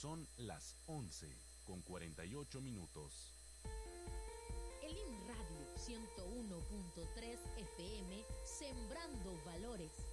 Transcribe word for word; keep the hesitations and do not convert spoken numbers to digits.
Son las once con cuarenta y ocho minutos. El I M Radio ciento uno punto tres F M, sembrando valores.